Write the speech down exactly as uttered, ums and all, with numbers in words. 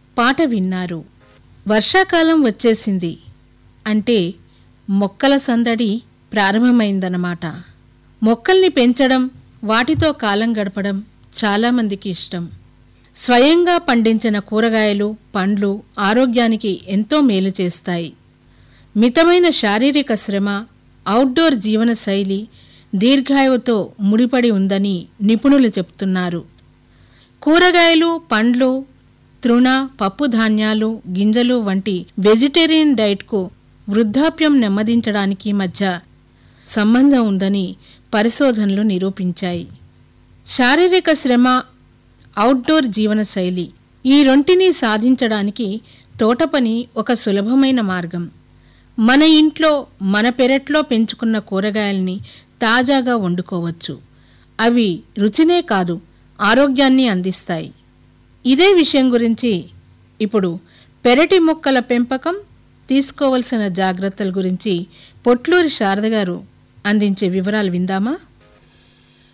పాట విన్నారు. వర్షాకాలం వచ్చేసింది అంటే మొక్కల సందడి ప్రారంభమైందన్నమాట. మొక్కల్ని పెంచడం, వాటితో కాలం గడపడం చాలామందికి ఇష్టం. స్వయంగా పండించిన కూరగాయలు, పండ్లు ఆరోగ్యానికి ఎంతో మేలు చేస్తాయి. మితమైన శారీరక శ్రమ, అవుట్డోర్ జీవనశైలి దీర్ఘాయువుతో ముడిపడి ఉందని నిపుణులు చెప్తున్నారు. కూరగాయలు, పండ్లు, తృణ, పప్పు ధాన్యాలు, గింజలు వంటి వెజిటేరియన్ డైట్కు వృద్ధాప్యం నెమ్మదించడానికి మధ్య సంబంధం ఉందని పరిశోధనలు నిరూపించాయి. శారీరక శ్రమ, అవుట్డోర్ జీవనశైలి ఈ రెంటిని సాధించడానికి తోటపని ఒక సులభమైన మార్గం. మన ఇంట్లో, మన పెరట్లో పెంచుకున్న కూరగాయల్ని తాజాగా వండుకోవచ్చు. అవి రుచినే కాదు, ఆరోగ్యాన్ని అందిస్తాయి. ఇదే విషయం గురించి ఇప్పుడు పెరటి మొక్కల పెంపకం, తీసుకోవలసిన జాగ్రత్తల గురించి పొట్లూరి శారద గారు అందించే వివరాలు విందామా?